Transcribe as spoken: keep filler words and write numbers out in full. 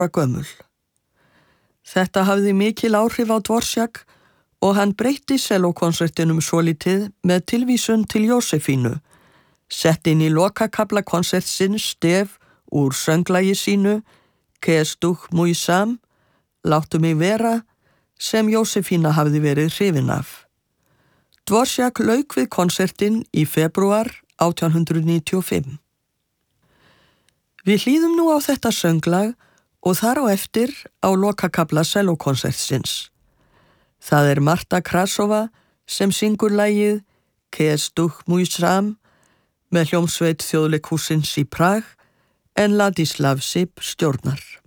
ára gömul. Þetta hafði mikil áhrif á Dvořák og hann breytti sellókonsertinum svolítið með tilvísun til Jósefínu, sett inn í lokakafla konsertsins stef úr sönglagi sínu Kes duch mój sam, láttu mig vera, sem Jósefína hafði verið hrifin af. Dvořák lauk við konsertin í febrúar átján hundrað níutíu og fimm. Við hlýðum nú á þetta sönglag og þar á eftir á lokakafla sellókonsertsins. Það er Marta Krasova sem syngur lagið Kes duch mój sam með hljómsveit Þjóðleikhússins í Prag en Ladislav Sip stjórnar.